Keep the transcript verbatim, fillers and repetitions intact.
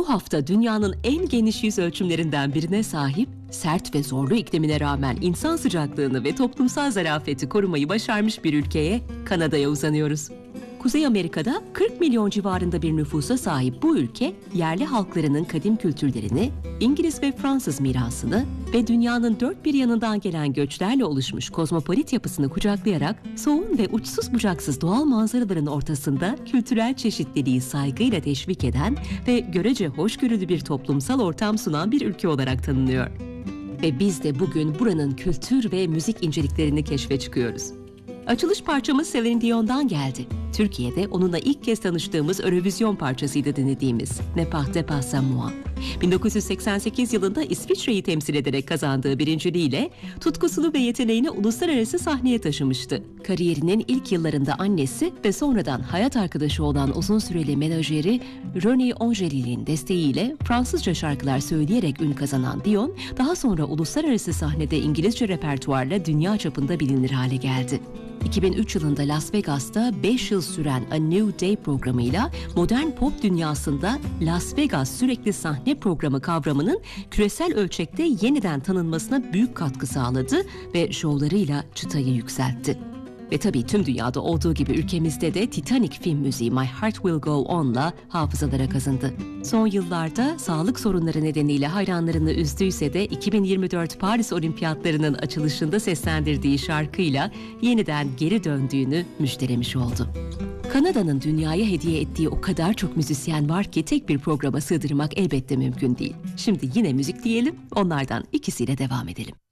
Bu hafta dünyanın en geniş yüz ölçümlerinden birine sahip, sert ve zorlu iklimine rağmen insan sıcaklığını ve toplumsal zarafeti korumayı başarmış bir ülkeye, Kanada'ya uzanıyoruz. Kuzey Amerika'da kırk milyon civarında bir nüfusa sahip bu ülke, yerli halklarının kadim kültürlerini, İngiliz ve Fransız mirasını ve dünyanın dört bir yanından gelen göçlerle oluşmuş kozmopolit yapısını kucaklayarak soğun ve uçsuz bucaksız doğal manzaraların ortasında kültürel çeşitliliği saygıyla teşvik eden ve görece hoşgörülü bir toplumsal ortam sunan bir ülke olarak tanınıyor. Ve biz de bugün buranın kültür ve müzik inceliklerini keşfe çıkıyoruz. Açılış parçamız Celine Dion'dan geldi. Türkiye'de onunla ilk kez tanıştığımız Eurovision parçasıydı dinlediğimiz Ne partez pas sans moi. bin dokuz yüz seksen sekiz yılında İsviçre'yi temsil ederek kazandığı birinciliğiyle tutkusunu ve yeteneğini uluslararası sahneye taşımıştı. Kariyerinin ilk yıllarında annesi ve sonradan hayat arkadaşı olan uzun süreli menajeri René Angélil'in desteğiyle Fransızca şarkılar söyleyerek ün kazanan Dion, daha sonra uluslararası sahnede İngilizce repertuarla dünya çapında bilinir hale geldi. iki bin üç yılında Las Vegas'ta beş yıl süren A New Day programıyla modern pop dünyasında Las Vegas sürekli sahne programı kavramının küresel ölçekte yeniden tanınmasına büyük katkı sağladı ve şovlarıyla çıtayı yükseltti. Ve tabii tüm dünyada olduğu gibi ülkemizde de Titanic film müziği My Heart Will Go On'la hafızalara kazındı. Son yıllarda sağlık sorunları nedeniyle hayranlarını üzdüyse de iki bin yirmi dört Paris Olimpiyatlarının açılışında seslendirdiği şarkıyla yeniden geri döndüğünü müjdelemiş oldu. Kanada'nın dünyaya hediye ettiği o kadar çok müzisyen var ki tek bir programa sığdırmak elbette mümkün değil. Şimdi yine müzik diyelim, onlardan ikisiyle devam edelim.